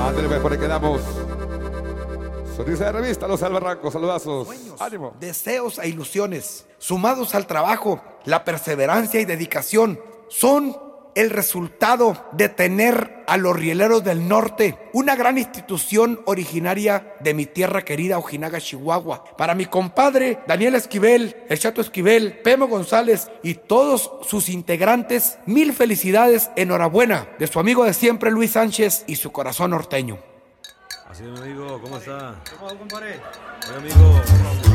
Ándale, pues, por ahí quedamos. Sonrisa de revista, Los Albarrancos, saludazos. Sueños, Ánimo. deseos e ilusiones, sumados al trabajo, la perseverancia y dedicación, son el resultado de tener a los Rieleros del Norte, una gran institución originaria de mi tierra querida, Ojinaga, Chihuahua. Para mi compadre Daniel Esquivel, el Chato Esquivel, Pemo González y todos sus integrantes, mil felicidades, enhorabuena de su amigo de siempre, Luis Sánchez, y su corazón norteño. Así es, mi amigo, ¿cómo está? ¿Cómo va, compadre? Oye, amigo.